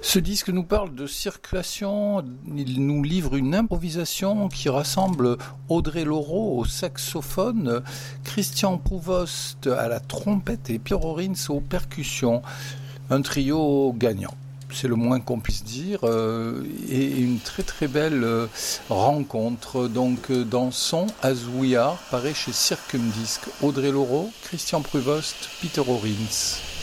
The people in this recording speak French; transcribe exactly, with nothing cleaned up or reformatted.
Ce disque nous parle de circulation, il nous livre une improvisation qui rassemble Audrey Loraux au saxophone, Christian Prouvost à la trompette et Pierre Orins aux percussions. Un trio gagnant, c'est le moins qu'on puisse dire, euh, et une très très belle euh, rencontre. Donc euh, dans Son As We Are, paraît chez Circumdisc. Audrey Loraux, Christian Prouvost, Peter Orins.